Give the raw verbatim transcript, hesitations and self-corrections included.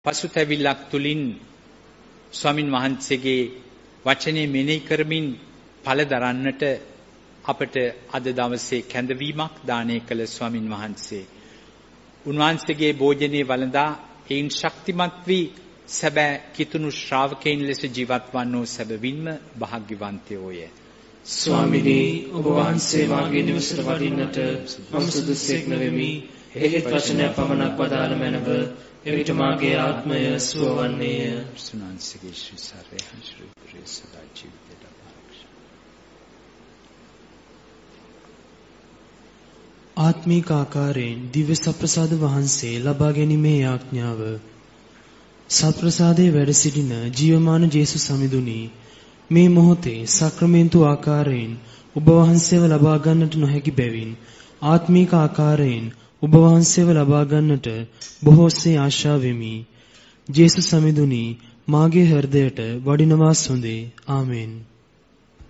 පසුතැවිල්ලක් තුලින් ස්වාමින් වහන්සේගේ වචනේ මෙනෙහි කරමින් ඵල දරන්නට අපට අද දවසේ කැඳවීමක් දානය කළ ස්වාමින් වහන්සේ උන්වහන්සේගේ භෝජනයේ වළඳා ඒන් ශක්තිමත් වී සැබෑ කිතුණු ශ්‍රාවකයන් ලෙස ජීවත් වන්නෝ සැබවින්ම භාග්‍යවන්තයෝය. ස්වාමිනී ඔබ වහන්සේ මාගේ නිවසට වඩින්නට මම සුදුසෙක් නොවෙමි. එහෙත් වචනය පමණක් වදාළ මැනව එවිට මාගේ ආත්මය සුවවන්නේය. සුනාන්සේගේ ශ්‍රී සාරේ ශ්‍රී ප්‍රේසදා ජීවිතයට ආත්මික ආකාරයෙන් දිව්‍ය සප්‍රසාද වහන්සේ ලබා ගැනීමේ යාඥාව. සප්‍රසාදයේ වැඩ සිටින ජීවමාන ජේසුස් සමිඳුනි, මේ මොහොතේ සක්‍රමෙන්තු ආකාරයෙන් ඔබ වහන්සේව ලබා ගන්නට නොහැකි බැවින් ආත්මික ආකාරයෙන් ඔබ වහන්සේව ලබා ගන්නට බොහෝසේ ආශා වෙමි. ජේසුස් සමිඳුනි, මාගේ හෘදයට වඩිනවා සොඳේ. ආමෙන්.